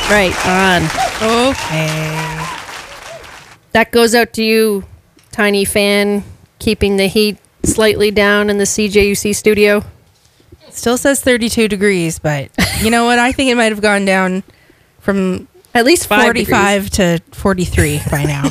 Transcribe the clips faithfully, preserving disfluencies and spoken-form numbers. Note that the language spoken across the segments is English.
Right on. Okay. That goes out to you, tiny fan, keeping the heat slightly down in the C J U C studio. Still says thirty-two degrees, but you know what? I think it might have gone down from At least five forty-five degrees. to forty-three by now.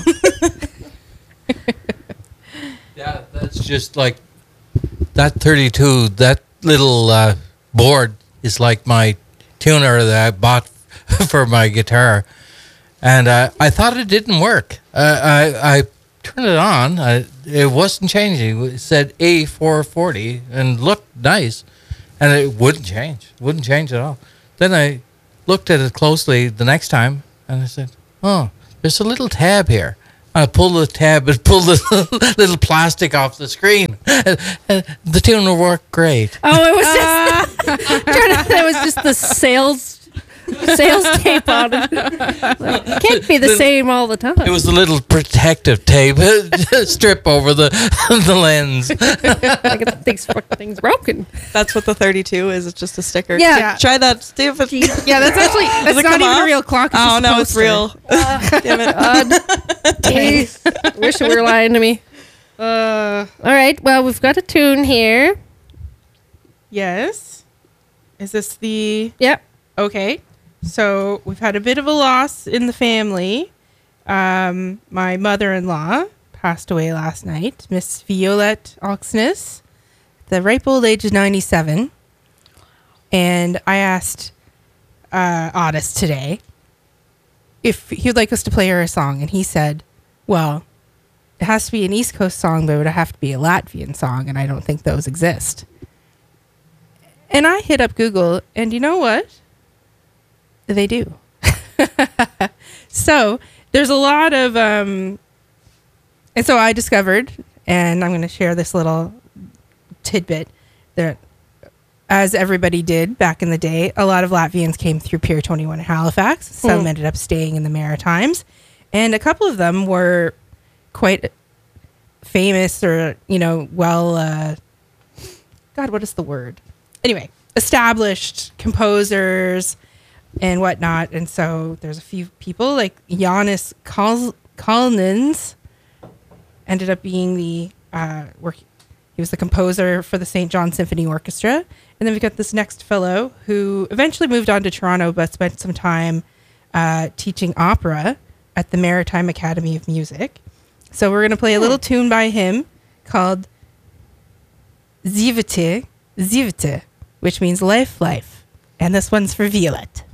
Yeah, that's just like that thirty-two. That little uh, board is like my tuner that I bought for my guitar, and uh, I thought it didn't work. Uh, I I turned it on. I, it wasn't changing. It said A four forty and looked nice, and it wouldn't change. Wouldn't change at all. Then I looked at it closely the next time, and I said, "Oh, there's a little tab here." I pulled the tab and pulled the little plastic off the screen. And the tuner worked great. Oh, it was just it was just the sales sales tape on it. Like, it can't be the Little- same all the time. It was the little protective tape strip over the the lens. like it thinks thing's broken. That's what the thirty-two is. It's just a sticker. Yeah. Yeah. Try that. See if it's. Yeah, that's actually that's it not come even off? a real clock. It's Oh just a no, it's poster. real. Damn it. Uh, geez. Wish you were lying to me. Uh, All right. Well, we've got a tune here. yes. Is this the Yep. okay? So we've had a bit of a loss in the family. Um, my mother-in-law passed away last night, Miss Violette Oxness, at the ripe old age of ninety-seven. And I asked uh, Otis today if he would like us to play her a song, and he said, "Well, it has to be an East Coast song, but it would have to be a Latvian song, and I don't think those exist." And I hit up Google, and you know what? They do. So there's a lot of, um, and so I discovered, and I'm going to share this little tidbit that, as everybody did back in the day, a lot of Latvians came through Pier twenty-one in Halifax. Some Mm. ended up staying in the Maritimes, and a couple of them were quite famous or, you know, well, uh, God, what is the word? Anyway, established composers and whatnot. And so there's a few people like Janis Kal- Kalnins ended up being the uh, work. He was the composer for the Saint John Symphony Orchestra. And then we got this next fellow who eventually moved on to Toronto, but spent some time uh, teaching opera at the Maritime Academy of Music. So we're going to play a little tune by him called Zivite, Zivite, which means life, life. And this one's for Violette.